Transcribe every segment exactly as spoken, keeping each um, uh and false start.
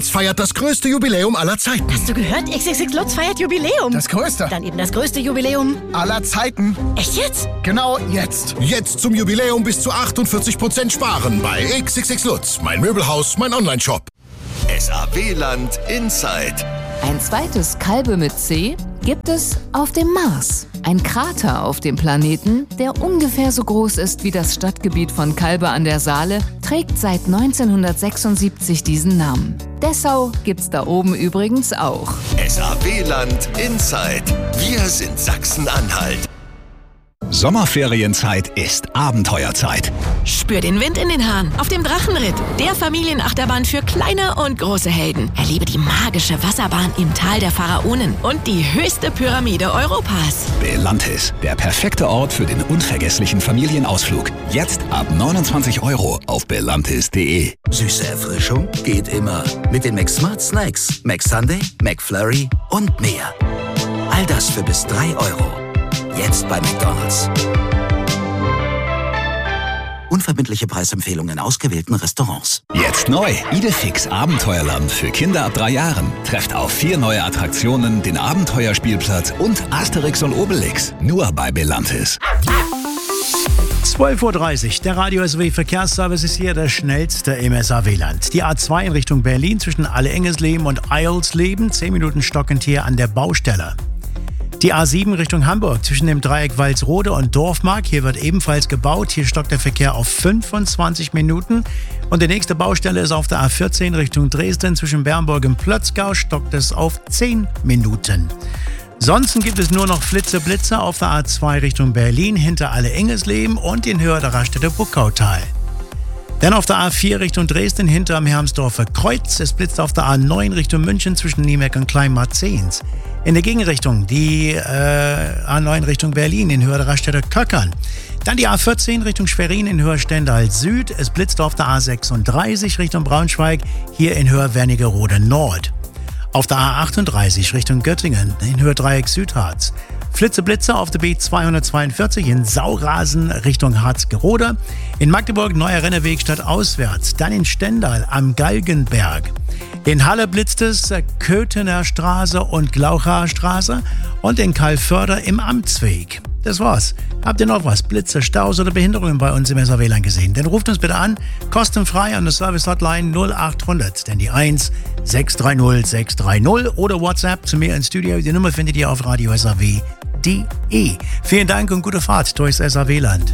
feiert das größte Jubiläum aller Zeiten. Hast du gehört? X X X Lutz feiert Jubiläum. Das größte. Dann eben das größte Jubiläum aller Zeiten. Echt jetzt? Genau jetzt. Jetzt zum Jubiläum bis zu achtundvierzig Prozent sparen bei X X X Lutz. Mein Möbelhaus, mein Onlineshop. S A W-Land Inside. Ein zweites Kalbe mit C gibt es auf dem Mars. Ein Krater auf dem Planeten, der ungefähr so groß ist wie das Stadtgebiet von Kalbe an der Saale, trägt seit neunzehnhundertsechsundsiebzig diesen Namen. Dessau gibt's da oben übrigens auch. S A W-Land Inside. Wir sind Sachsen-Anhalt. Sommerferienzeit ist Abenteuerzeit. Spür den Wind in den Haaren auf dem Drachenritt. Der Familienachterbahn für kleine und große Helden. Erlebe die magische Wasserbahn im Tal der Pharaonen und die höchste Pyramide Europas. Belantis, der perfekte Ort für den unvergesslichen Familienausflug. Jetzt ab neunundzwanzig Euro auf belantis punkt de. Süße Erfrischung geht immer. Mit den McSmart Snacks, McSunday, McFlurry und mehr. All das für bis drei Euro. Jetzt bei McDonald's. Unverbindliche Preisempfehlungen in ausgewählten Restaurants. Jetzt neu. Idefix Abenteuerland für Kinder ab drei Jahren. Trefft auf vier neue Attraktionen, den Abenteuerspielplatz und Asterix und Obelix. Nur bei Belantis. zwölf Uhr dreißig, der Radio S W Verkehrsservice ist hier der schnellste im S A W-Land. Die A zwei in Richtung Berlin zwischen Alle-Engesleben und Eilsleben, zehn Minuten stockend hier an der Baustelle. Die A sieben Richtung Hamburg zwischen dem Dreieck Walsrode und Dorfmark. Hier wird ebenfalls gebaut. Hier stockt der Verkehr auf fünfundzwanzig Minuten. Und die nächste Baustelle ist auf der A vierzehn Richtung Dresden zwischen Bernburg und Plötzgau. Stockt es auf zehn Minuten. Sonst gibt es nur noch Flitze-Blitze auf der A zwei Richtung Berlin hinter Alle-Engesleben und in Höhe der Raststätte Buckautal. Dann auf der A vier Richtung Dresden hinterm Hermsdorfer Kreuz. Es blitzt auf der A neun Richtung München zwischen Niemeck und Kleinmarzehns. In der Gegenrichtung die äh, A neun Richtung Berlin in Höhe der Raststätte Köckern. Dann die A vierzehn Richtung Schwerin in Höhe Stendal Süd. Es blitzt auf der A sechsunddreißig Richtung Braunschweig, hier in Höhe Wernigerode Nord. Auf der A achtunddreißig Richtung Göttingen in Höhe Dreieck Südharz. Flitze-Blitze auf der B zweihundertzweiundvierzig in Saurasen Richtung Harzgerode. In Magdeburg neuer Renneweg stadtauswärts. Dann in Stendal am Galgenberg. In Halle blitzt es Köthener Straße und Glauchaer Straße und in Kalförder im Amtsweg. Das war's. Habt ihr noch was? Blitze, Staus oder Behinderungen bei uns im S A W-Land gesehen? Dann ruft uns bitte an, kostenfrei an der Service-Hotline null achthundert, denn die eins sechs drei null sechs drei null oder WhatsApp zu mir ins Studio. Die Nummer findet ihr auf radio S A W punkt de. Vielen Dank und gute Fahrt durchs S A W-Land.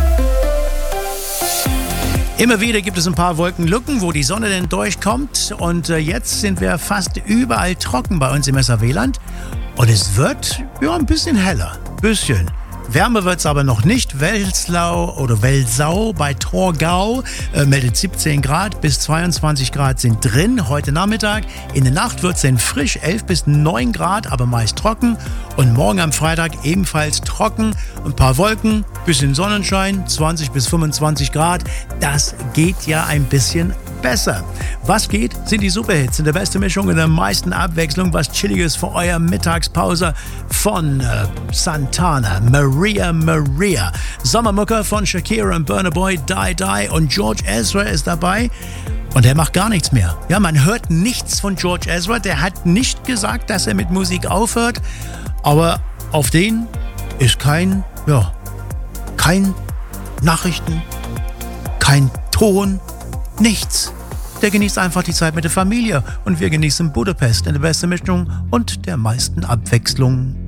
Immer wieder gibt es ein paar Wolkenlücken, wo die Sonne denn durchkommt. Und äh, jetzt sind wir fast überall trocken bei uns im S A W-Land. Und es wird ja ein bisschen heller. Bisschen. Wärmer wird es aber noch nicht. Welslau oder Welsau bei Torgau äh, meldet siebzehn Grad bis zweiundzwanzig Grad sind drin heute Nachmittag. In der Nacht wird es dann frisch, elf bis neun Grad, aber meist trocken. Und morgen am Freitag ebenfalls trocken. Ein paar Wolken, bisschen Sonnenschein, zwanzig bis fünfundzwanzig Grad. Das geht ja ein bisschen besser. Was geht, sind die Superhits in der besten Mischung und der meisten Abwechslung. Was Chilliges für eure Mittagspause von äh, Santana, Maria Maria. Sommermucker von Shakira und Burna Boy, Die Die und George Ezra ist dabei. Und er macht gar nichts mehr. Ja, man hört nichts von George Ezra. Der hat nicht gesagt, dass er mit Musik aufhört. Aber auf den ist kein, ja, kein Nachrichten, kein Ton, nichts. Der genießt einfach die Zeit mit der Familie und wir genießen Budapest in der besten Mischung und der meisten Abwechslung.